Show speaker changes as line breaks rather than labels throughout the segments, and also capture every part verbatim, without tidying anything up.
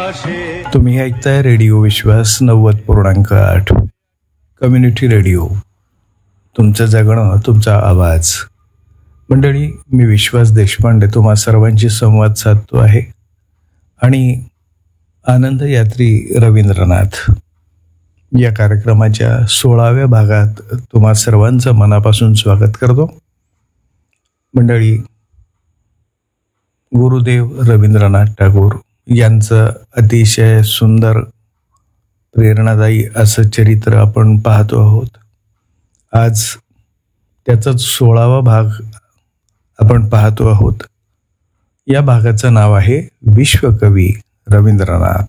तुम्ही ऐकताय रेडिओ विश्वास नव्वद पूर्णांक आठ कम्युनिटी रेडिओ. तुमचं जगणं तुमचा आवाज. मंडळी, मी विश्वास देशपांडे तुम्हा सर्वांशी संवाद साधतो आहे आणि आनंद यात्री रवींद्रनाथ या कार्यक्रमाच्या सोळाव्या भागात तुम्हा सर्वांचं मनापासून स्वागत करतो. मंडळी, गुरुदेव रवींद्रनाथ टागोर यांचं अतिशय सुंदर प्रेरणादायी असं चरित्र आपण पाहतो आहोत. आज त्याचाच सोळावा भाग आपण पाहतो आहोत. या भागाचं नाव आहे विश्वकवी रवींद्रनाथ.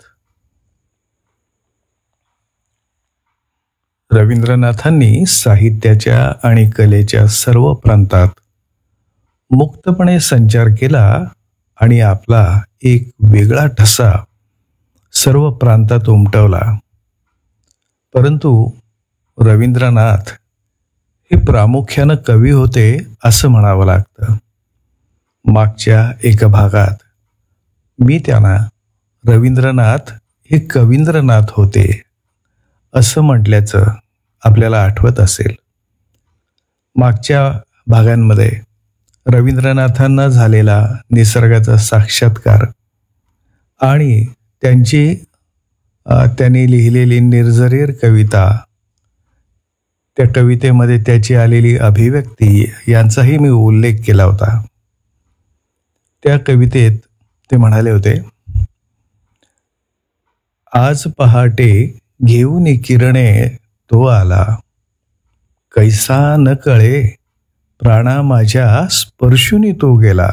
रवींद्रनाथांनी साहित्याच्या आणि कलेच्या सर्व प्रांतात मुक्तपणे संचार केला आणि आपला एक वेगळा ठसा सर्व प्रांतात उमटवला. परंतु रवींद्रनाथ हे प्रामुख्यानं कवी होते असं म्हणावं लागतं. मागच्या एका भागात मी त्यांना रवींद्रनाथ हे कवींद्रनाथ होते असं म्हटल्याचं आपल्याला आठवत असेल. मागच्या भागांमध्ये रवींद्रनाथांना झालेला निसर्गाचा साक्षात्कार आणि त्यांची त्यांनी लिहिलेली निर्जरीर कविता, त्या कवितेमध्ये त्याची आलेली अभिव्यक्ती यांचाही मी उल्लेख केला होता. त्या कवितेत ते म्हणाले होते, आज पहाटे घेऊन किरणे तो आला, कैसा न कळे प्राणा माझ्या स्पर्शुनी तो गेला.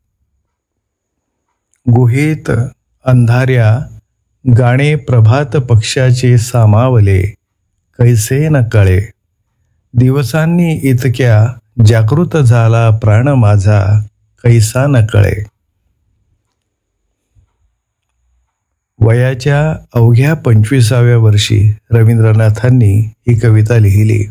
गुहेत अंधाऱ्या गाणे प्रभात पक्षाचे सामावले, कैसे न कळे दिवसांनी इतक्या जागृत झाला प्राण माझा, कैसा न कळे. वयाच्या अवघ्या पंचवीसाव्या वर्षी रवींद्रनाथांनी ही कविता लिहिली.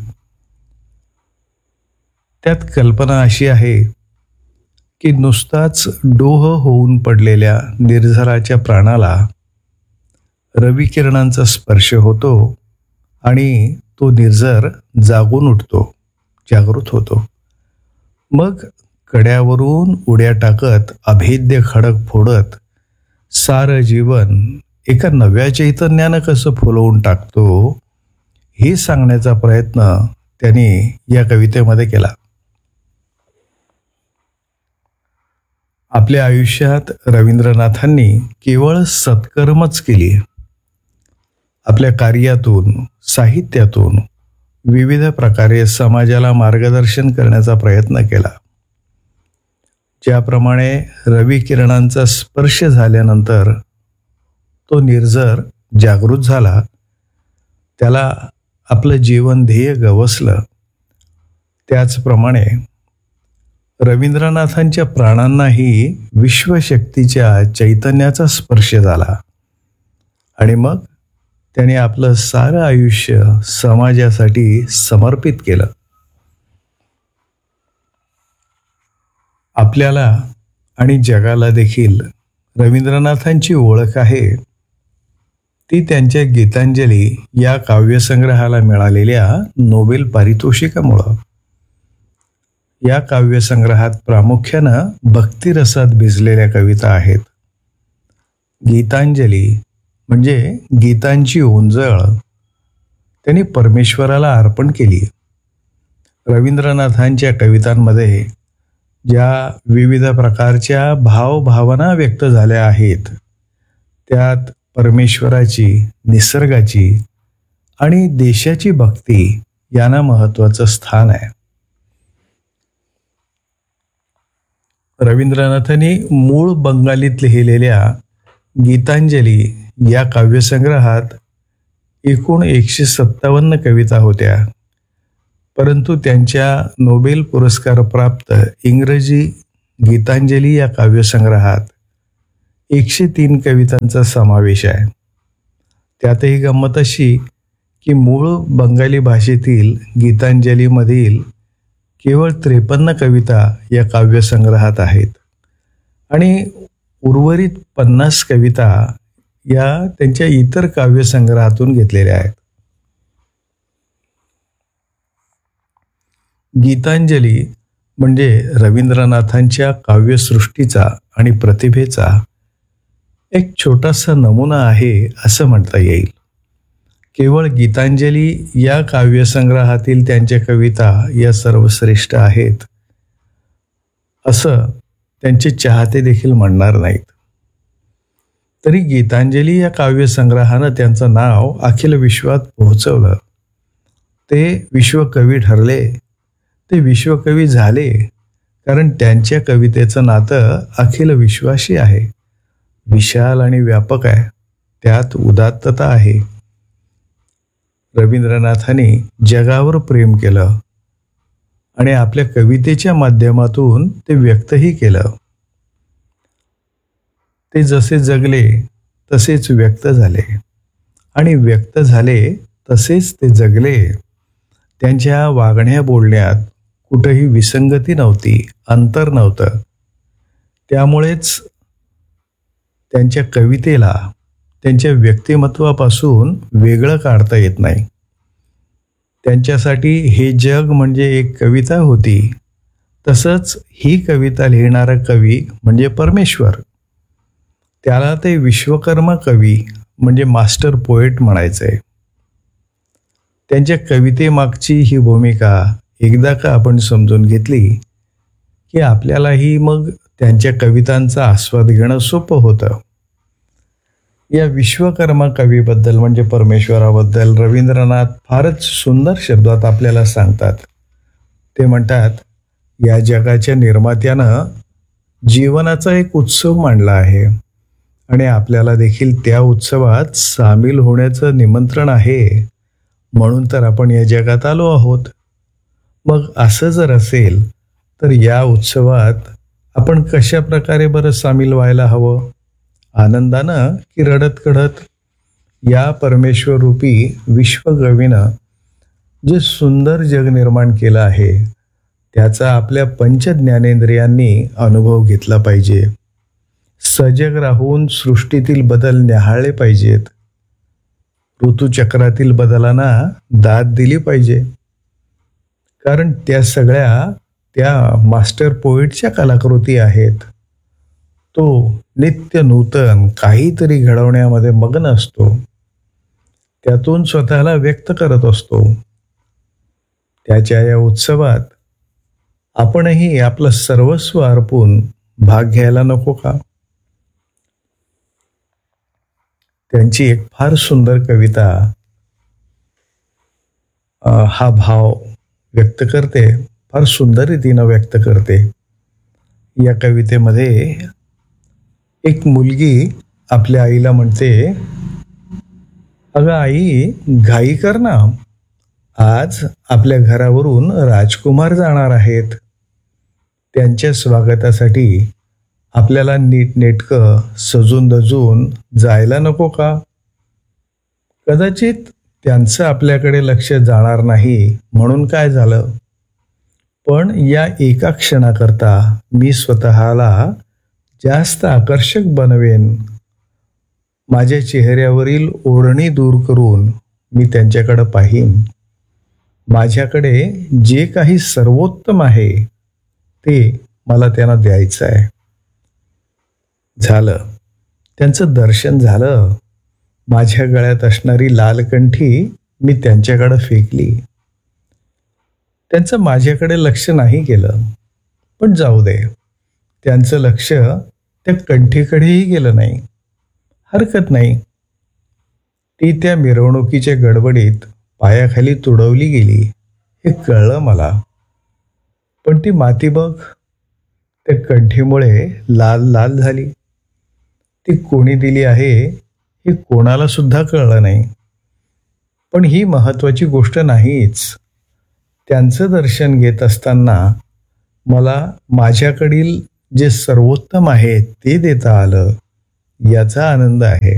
त्यात कल्पना अशी आहे की नुसताच डोह होऊन पडलेल्या निर्झराच्या प्राणाला रविकिरणांचा स्पर्श होतो आणि तो निर्झर जागून उठतो, जागृत होतो. मग कड्यावरून उड्या टाकत अभेद्य खडक फोडत सारं जीवन एका नव्या चैतन्यानं कसं फुलवून टाकतो हे सांगण्याचा प्रयत्न त्यांनी या कवितेमध्ये केला. आपल्या आयुष्यात रवींद्रनाथांनी केवळ सत्कर्मच केली. आपल्या कार्यातून, साहित्यातून विविध प्रकारे समाजाला मार्गदर्शन करण्याचा प्रयत्न केला. ज्याप्रमाणे रवी किरणांचा स्पर्श झाल्यानंतर तो निर्झर जागृत झाला, त्याला आपलं जीवन ध्येय गवसलं, त्याचप्रमाणे रवींद्रनाथांच्या प्राणांनाही विश्वशक्तीच्या चैतन्याचा स्पर्श झाला आणि मग त्याने आपलं सारं आयुष्य समाजासाठी समर्पित केलं. आपल्याला आणि जगाला देखील रवींद्रनाथांची ओळख आहे ती त्यांच्या गीतांजली या काव्यसंग्रहाला मिळालेल्या नोबेल पारितोषिकामुळं. या काव्यसंग्रहात प्रामुख्यानं भक्तिरसात भिजलेल्या कविता आहेत. गीतांजली म्हणजे गीतांची ओंजळ त्यांनी परमेश्वराला अर्पण केली. रवींद्रनाथांच्या कवितांमध्ये ज्या विविध प्रकारच्या भावभावना व्यक्त झाल्या आहेत त्यात परमेश्वराची, निसर्गाची आणि देशाची भक्ती यांना महत्त्वाचं स्थान आहे. रवींद्रनाथांनी मूळ बंगालीत लिहिलेल्या गीतांजली या काव्यसंग्रहात एकूण एकशे सत्तावन्न कविता होत्या. परंतु त्यांच्या नोबेल पुरस्कार प्राप्त इंग्रजी गीतांजली या काव्यसंग्रहात एकशे तीन कवितांचा समावेश आहे. त्यातही गंमत अशी की मूळ बंगाली भाषेतील गीतांजलीमधील केवळ त्रेपन्न कविता या काव्यसंग्रहात आहेत आणि उर्वरित पन्नास कविता या त्यांच्या इतर काव्यसंग्रहातून घेतलेल्या आहेत. गीतांजली म्हणजे रवींद्रनाथांच्या काव्यसृष्टीचा आणि प्रतिभेचा एक छोटासा नमुना आहे असं म्हणता येईल. केवळ गीतांजली या काव्यसंग्रहातील त्यांच्या कविता या सर्वश्रेष्ठ आहेत असं त्यांचे चाहते देखील म्हणणार नाहीत. तरी गीतांजली या काव्यसंग्रहानं त्यांचं नाव अखिल विश्वात पोहोचवलं. ते विश्वकवी ठरले, ते विश्वकवी झाले कारण त्यांच्या कवितेचं नातं अखिल विश्वाशी आहे, विशाल आणि व्यापक आहे, त्यात उदात्तता आहे. रवींद्रनाथांनी जगावर प्रेम केलं आणि आपल्या कवितेच्या माध्यमातून ते व्यक्तही केलं. ते जसे जगले तसेच व्यक्त झाले आणि व्यक्त झाले तसेच ते जगले. त्यांच्या वागण्या बोलण्यात कुठेही विसंगती नव्हती, अंतर नव्हतं. त्यामुळेच त्यांच्या कवितेला त्यांच्या व्यक्तिमत्वापासून वेगळं काढता येत नाही. त्यांच्यासाठी हे जग म्हणजे एक कविता होती, तसंच ही कविता लिहिणारा कवी म्हणजे परमेश्वर. त्याला ते विश्वकर्मा कवी म्हणजे मास्टर पोएट म्हणायचंय. त्यांच्या कवितेमागची ही भूमिका एकदा का आपण समजून घेतली की आपल्यालाही मग त्यांच्या कवितांचा आस्वाद घेणं सोपं होतं. या विश्वकर्मा कवीबद्दल म्हणजे परमेश्वराबद्दल रवींद्रनाथ फारच सुंदर शब्दात आपल्याला सांगतात. ते म्हणतात, या जगाच्या निर्मात्यानं जीवनाचा एक उत्सव मांडला आहे आणि आपल्याला देखील त्या उत्सवात सामील होण्याचं निमंत्रण आहे, म्हणून तर आपण या जगात आलो आहोत. मग असं जर असेल तर या उत्सवात आपण कशा प्रकारे बरं सामील व्हायला हवं? आनंदानं की रडत कढत? या परमेश्वररूपी विश्वकवीनं जे सुंदर जग निर्माण केलं आहे त्याचा आपल्या पंचज्ञानेंद्रियांनी अनुभव घेतला पाहिजे. सजग राहून सृष्टीतील बदल न्याहाळले पाहिजेत. ऋतुचक्रातील बदलांना दाद दिली पाहिजे, कारण त्या सगळ्या त्या मास्टर पोएटच्या कलाकृती आहेत. तो नित्य नूतन काहीतरी घडवण्यामध्ये मग्न असतो, त्यातून स्वतःला व्यक्त करत असतो. त्याच्या या उत्सवात आपणही आपलं सर्वस्व अर्पून भाग घ्यायला नको का? त्यांची एक फार सुंदर कविता हा भाव व्यक्त करते, फार सुंदर रीतीनं व्यक्त करते. या कवितेमध्ये एक मुलगी आपल्या आईला म्हणते, अगं आई, घाई कर ना, आज आपल्या घरावरून राजकुमार जाणार आहेत. त्यांच्या स्वागतासाठी आपल्याला नीटनेटकं सजून धजून जायला नको का? कदाचित त्यांचं आपल्याकडे लक्ष जाणार नाही म्हणून काय झालं, पण या एका क्षणाकरता मी स्वतःला जास्त आकर्षक बनवेन. माझ्या चेहऱ्यावरील ओढणी दूर करून मी त्यांच्याकडे पाहीन. माझ्याकडे जे काही सर्वोत्तम आहे ते मला त्यांना द्यायचं आहे. झालं, त्यांचं दर्शन झालं. माझ्या गळ्यात असणारी लालकंठी मी त्यांच्याकडे फेकली. त्यांचं माझ्याकडे लक्ष नाही गेलं, पण जाऊ दे, त्यांचं लक्ष त्या कंठीकडेही गेलं नाही. हरकत नाही, ती त्या मिरवणुकीच्या गडबडीत पायाखाली तुडवली गेली हे कळलं मला. पण ती माती बघ, त्या कंठीमुळे लाल लाल झाली. ती कोणी दिली आहे हे कोणाला सुद्धा कळलं नाही. पण ही महत्वाची गोष्ट नाहीच. त्यांचं दर्शन घेत असताना मला माझ्याकडील जे सर्वोत्तम आहे ते देता आलं, याचा आनंद आहे.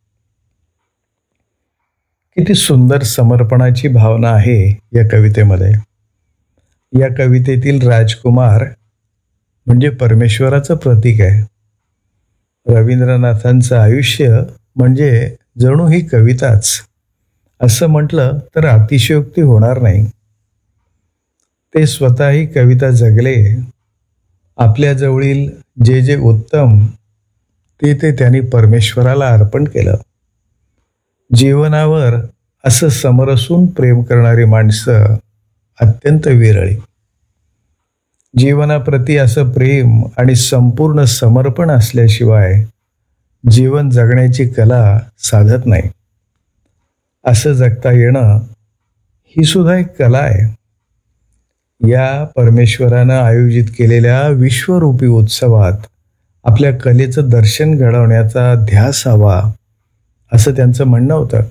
किती सुंदर समर्पणाची भावना आहे या कवितेमध्ये. या कवितेतील राजकुमार म्हणजे परमेश्वराचं प्रतीक आहे. रवींद्रनाथांचं आयुष्य म्हणजे जणू ही कविताच असं म्हटलं तर अतिशयोक्ती होणार नाही. ते स्वतःही कविता जगले. आपल्या जवळील जे जे उत्तम ते ते त्यांनी परमेश्वराला अर्पण केलं. जीवनावर असं समरसून प्रेम करणारी माणसं अत्यंत विरळी. जीवनाप्रती असं प्रेम आणि संपूर्ण समर्पण असल्याशिवाय जीवन जगण्याची कला साधत नाही. असं जगता येणं ही सुद्धा एक कला आहे. या परमेश्वरानं आयोजित केलेल्या विश्वरूपी उत्सवात आपल्या कलेचं दर्शन घडवण्याचा ध्यास हवा असं त्यांचं म्हणणं होतं.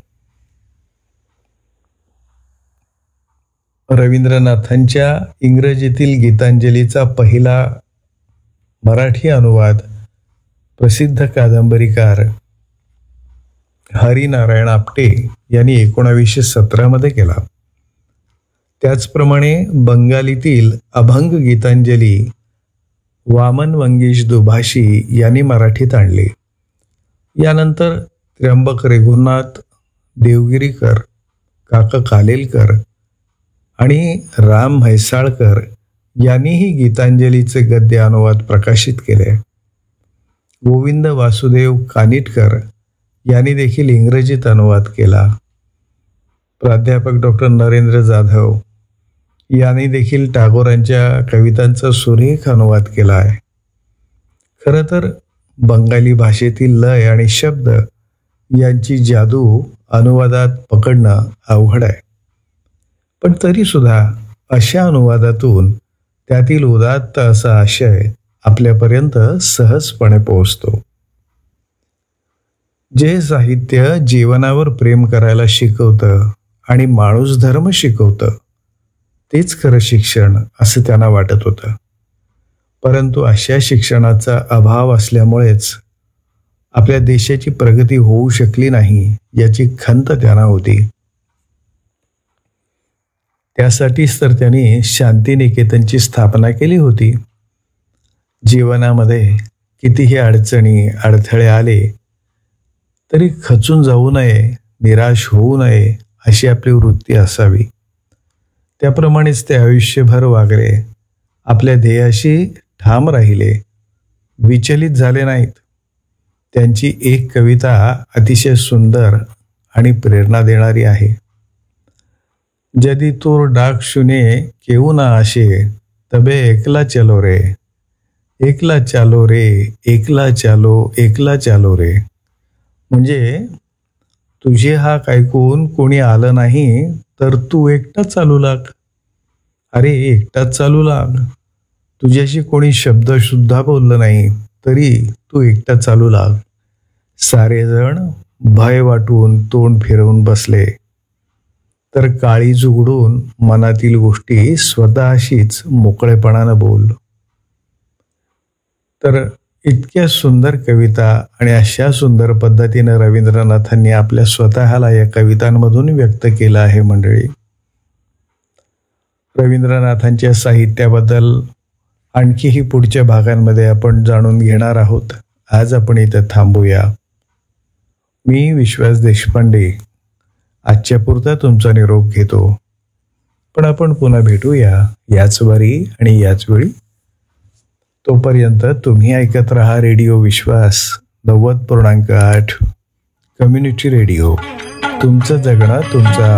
रवींद्रनाथांच्या इंग्रजीतील गीतांजलीचा पहिला मराठी अनुवाद प्रसिद्ध कादंबरीकार हरिनारायण आपटे यांनी एकोणावीसशे सतरामध्ये केला. त्याचप्रमाणे बंगालीतील अभंग गीतांजली वामन मंगेश दुभाषी यांनी मराठीत आणली. यानंतर त्र्यंबक रघुनाथ देवगिरीकर, काका कालेलकर आणि राम म्हैसाळकर यांनीही गीतांजलीचे गद्य अनुवाद प्रकाशित केले. गोविंद वासुदेव कानिटकर यांनी देखील इंग्रजीत अनुवाद केला. प्राध्यापक डॉक्टर नरेंद्र जाधव यांनी देखील टागोरांच्या कवितांचा सुरेख अनुवाद केला आहे. खरं तर बंगाली भाषेतील लय आणि शब्द यांची जादू अनुवादात पकडणं अवघड आहे. पण तरी सुद्धा अशा अनुवादातून त्यातील उदात्त असा आशय आपल्यापर्यंत सहजपणे पोहोचतो. जे साहित्य जीवनावर प्रेम करायला शिकवतं आणि माणूस धर्म शिकवतं तेच खरं शिक्षण असं त्यांना वाटत होतं. परंतु अशा शिक्षणाचा अभाव असल्यामुळेच आपल्या देशाची प्रगती होऊ शकली नाही याची खंत त्यांना होती. त्यासाठीच तर त्यांनी शांतिनिकेतनची स्थापना केली होती. जीवनामध्ये कितीही अडचणी अडथळे आले तरी खचून जाऊ नये, निराश होऊ नये अशी आपली वृत्ती असावी. त्याप्रमाणेच ते आयुष्यभर वागले. आपल्या ध्येयाशी ठाम राहिले, विचलित झाले नाहीत. त्यांची एक कविता अतिशय सुंदर आणि प्रेरणा देणारी आहे. यदि तोर डाक शुने केऊ ना आशे तबे एकला चलो रे, एकला चालो रे, एकला चालो, एकला चालो रे. म्हणजे तुझे हाक ऐकून कोणी आलं नाही तर तू एकटाच चालू लाग. अरे एकटाच चालू लाग. तुझ्याशी कोणी शब्द सुद्धा बोललं नाही तरी तू एकटा चालू लाग. सारेजण भय वाटून तोंड फिरवून बसले तर काळीज उघडून मनातील गोष्टी स्वतःशीच मोकळेपणानं बोल. तर इतक्या सुंदर कविता आणि अशा सुंदर पद्धतीनं रवींद्रनाथांनी आपल्या स्वतःला या कवितांमधून व्यक्त केलं आहे. मंडळी, रवींद्रनाथांच्या साहित्याबद्दल आणखीही पुढच्या भागांमध्ये आपण जाणून घेणार आहोत. आज आपण इथं थांबूया. मी विश्वास देशपांडे आजच्या पुरता तुमचा निरोप घेतो. पण आपण पुन्हा भेटूया याच वारी आणि याच वेळी. तोपर्यंत तुम्ही ऐकत रहा रेडिओ विश्वास नव्वद पूर्णांक आठ कम्युनिटी रेडिओ. तुमचं जगणं तुमचा